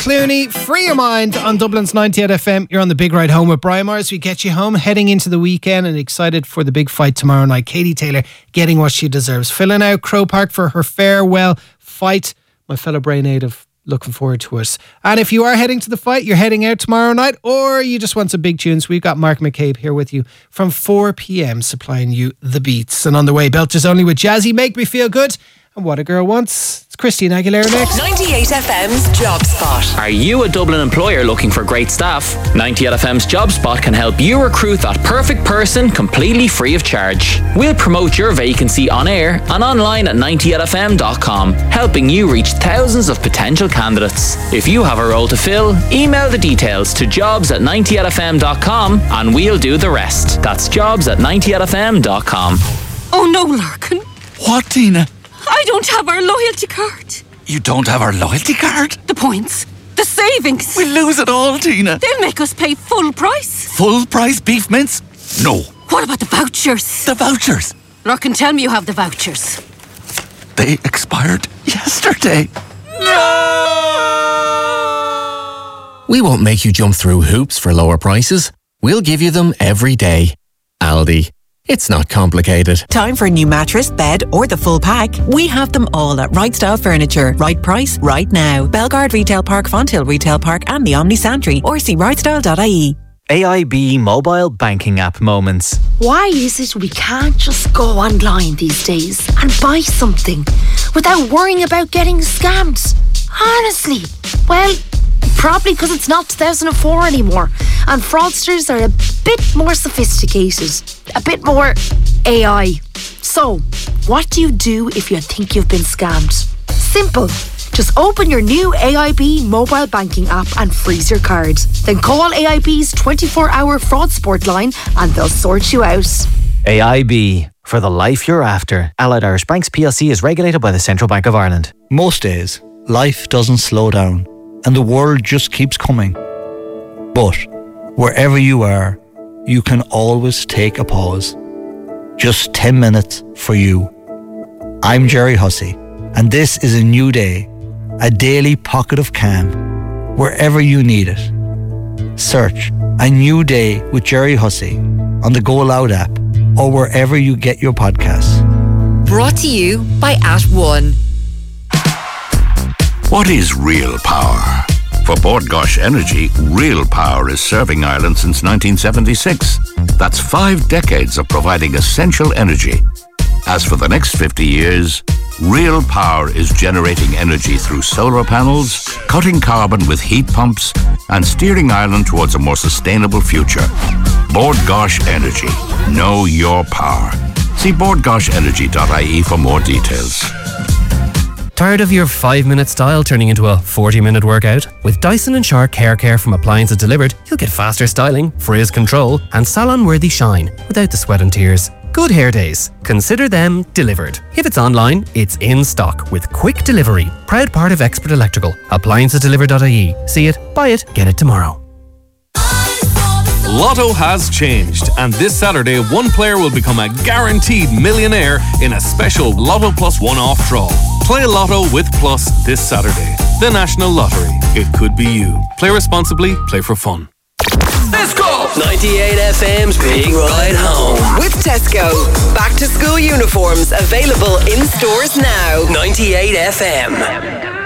Clooney, Free Your Mind on Dublin's 98 FM. You're on the big ride home with Brian Morris. We get you home, heading into the weekend and excited for the big fight tomorrow night. Katie Taylor getting what she deserves. Filling out Croke Park for her farewell fight. My fellow Bray native, looking forward to it. And if you are heading to the fight, you're heading out tomorrow night, or you just want some big tunes, we've got Mark McCabe here with you from 4 p.m. supplying you the beats. And on the way, Belters Only with Jazzy, Make Me Feel Good, and What a Girl Wants. It's Christine Aguilera next. 98 FM's Job Spot. Are you a Dublin employer looking for great staff? 98 FM's Job Spot can help you recruit that perfect person completely free of charge. We'll promote your vacancy on air and online at 98fm.com, helping you reach thousands of potential candidates. If you have a role to fill, email the details to jobs@98fm.com and we'll do the rest. That's jobs@98fm.com. Oh no, Larkin. What, Tina? I don't have our loyalty card. You don't have our loyalty card? The points, the savings. We'll lose it all, Tina. They'll make us pay full price. Full price beef mince? No. What about the vouchers? The vouchers? Larkin, tell me you have the vouchers. They expired yesterday. No! We won't make you jump through hoops for lower prices. We'll give you them every day. Aldi. It's not complicated. Time for a new mattress, bed or the full pack? We have them all at Right Style Furniture. Right price, right now. Belgard Retail Park, Fonthill Retail Park and the Omni Santry, or see rightstyle.ie. AIB mobile banking app moments. Why is it we can't just go online these days and buy something without worrying about getting scammed? Honestly, well, probably because it's not 2004 anymore and fraudsters are a bit more sophisticated, a bit more AI. So, what do you do if you think you've been scammed? Simple. Just open your new AIB mobile banking app and freeze your card. Then call AIB's 24-hour fraud support line and they'll sort you out. AIB, for the life you're after. Allied Irish Banks PLC is regulated by the Central Bank of Ireland. Most days, life doesn't slow down and the world just keeps coming. But wherever you are, you can always take a pause. Just 10 minutes for you. I'm Jerry Hussey, and this is a new day, a daily pocket of calm, wherever you need it. Search A New Day with Jerry Hussey on the Go Loud app or wherever you get your podcasts. Brought to you by @1. What is real power? For Bord Gáis Energy, real power is serving Ireland since 1976. That's 5 decades of providing essential energy. As for the next 50 years, real power is generating energy through solar panels, cutting carbon with heat pumps, and steering Ireland towards a more sustainable future. Bord Gáis Energy. Know your power. See bordgaisenergy.ie for more details. Tired of your 5-minute style turning into a 40-minute workout? With Dyson and Shark Hair Care from Appliances Delivered, you'll get faster styling, frizz control, and salon-worthy shine without the sweat and tears. Good hair days. Consider them delivered. If it's online, it's in stock with quick delivery. Proud part of Expert Electrical. AppliancesDelivered.ie. See it, buy it, get it tomorrow. Lotto has changed, and this Saturday, one player will become a guaranteed millionaire in a special Lotto Plus one-off draw. Play Lotto with Plus this Saturday. The National Lottery. It could be you. Play responsibly, play for fun. Let's go! 98 FM's Big Ride Home. With Tesco. Back to school uniforms available in stores now. 98 FM.